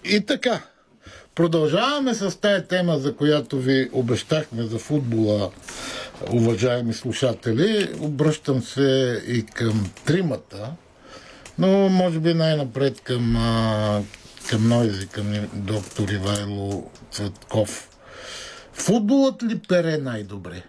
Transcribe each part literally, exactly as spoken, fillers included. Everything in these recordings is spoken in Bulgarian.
И така, продължаваме с тая тема, за която ви обещахме за футбола, уважаеми слушатели. Обръщам се и към тримата, но може би най-напред към, към Нойзи, към доктор Ивайло Цветков. Футболът ли пере най-добре?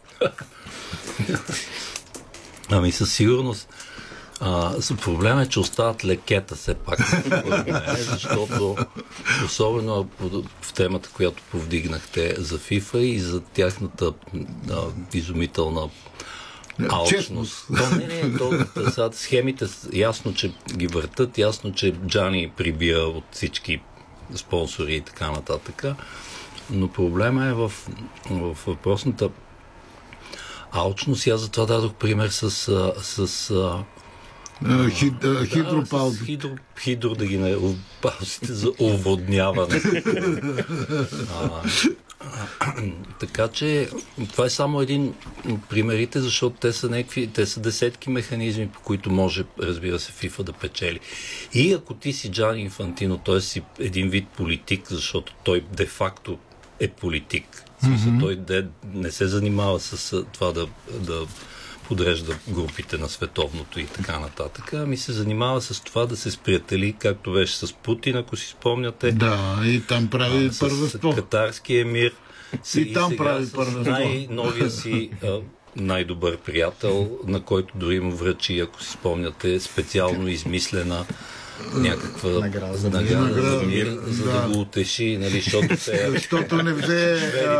Ами със сигурност. А, проблем е, че остават лекета все пак, защото особено в темата, която повдигнахте за FIFA и за тяхната а, изумителна алчност. То, не, не, то, сега, схемите ясно, че ги въртат, ясно, че Джани прибира от всички спонсори и така нататък, но проблема е в, в въпросната алчност. Аз затова дадох пример с, с Хид, да, хидропаузи. Хидро, хидро да ги наречем паузите за оводняване. а, а, така че това е само един от примерите, защото те са някакви, те са десетки механизми, по които може, разбира се, FIFA да печели. И ако ти си Джани Инфантино, т.е. си един вид политик, защото той де-факто е политик. В смисъл, mm-hmm. той де, не се занимава с това да, да подрежда групите на световното и така нататък. Ами се занимава с това да се сприятели, както беше с Путин, ако си спомняте. Да, и там прави а, първенство. С катарския емир. И, и там прави първенство. Най-новия си а, най-добър приятел, на който дори му връчи, ако си спомняте, специално измислена някаква награда за мир, за, мир, за да. да го утеши, нали, защото те... Защото не взе...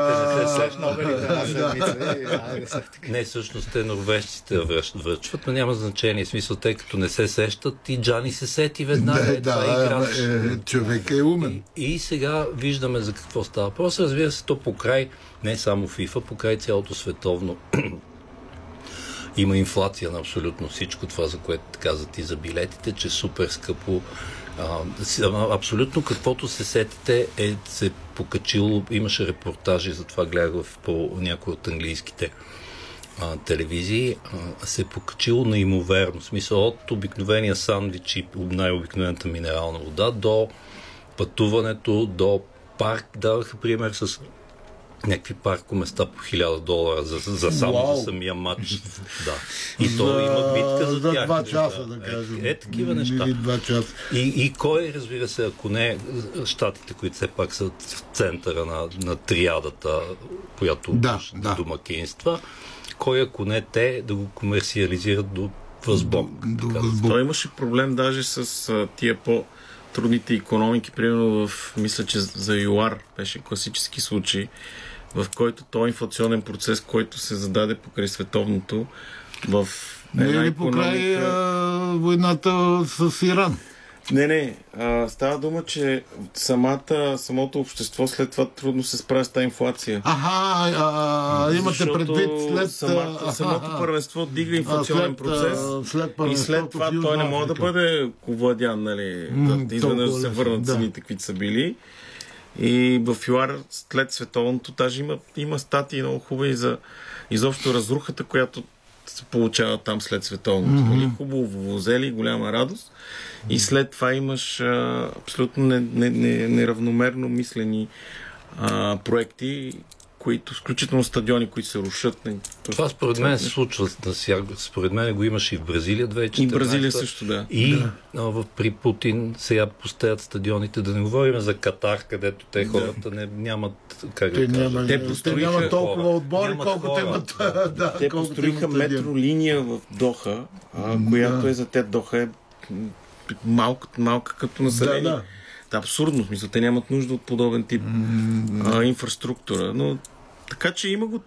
Не, всъщност те норвежците връчват, но няма значение. В смисъл, тъй като не се сещат и Джани се сети веднага. Да, да, е, човек е умен. И, и сега виждаме за какво става. Просто разбира се, то покрай, не само FIFA, покрай цялото световно има инфлация на абсолютно всичко това, за което казват и за билетите, че супер скъпо. А, абсолютно каквото се сетите е се покачило. Имаше репортажи, за това гледах по някои от английските а, телевизии. А, се е покачило неимоверно. В смисъл от обикновения сандвич и най-обикновената минерална вода до пътуването, до парк. Даваха пример с някакви паркоместа по хиляда долара за, за само wow. за самия матч. Да. И то има битка за, за тях. два часа, да кажем. Е, е такива неща. И, и кой, разбира се, ако не щатите, които все пак са в центъра на, на триадата, която да, да. домакинства, кой, ако не те, да го комерциализират до възбог. До, до възбог. Той имаше проблем даже с а, тия по трудните икономики, примерно в, мисля, че за ЮАР беше класически случай, в който този инфлационен процес, който се зададе покрай световното, в една не, икономика... покрай а, войната с Иран. Не, не. А, става дума, че самата, самото общество след това трудно се справя с тази инфлация. Аха, а, имате защото предвид след... самата, аха, самото първенство дига инфлационен след, процес след и след това той не може да бъде овладян, нали, mm, да изведнъж да се върнат да. цените, каквито са били. И в ЮАР след световното даже има, има статии много хубави за изобщо разрухата, която се получава там след световното. Mm-hmm. Хубаво вовозели, голяма радост. И след това имаш а, абсолютно не, не, не, неравномерно мислени а, проекти, които, включително стадиони, които се рушат. Не, това според мен се случва. Според мен го имаше и в Бразилия две хиляди и четиринадесета. И Бразилия също, да. И да. А, при Путин сега пустеят стадионите. Да не говорим за Катар, където те хората не, нямат как да кажа. Няма, те построиха няма толкова отбори, колкото имат. Да, те построиха метролиния в Доха, а, която да. е за те Доха е малка, малка като население. Да, да. Да, абсурдно, в смисъл. Те нямат нужда от подобен тип mm-hmm. а, инфраструктура. Но така че има го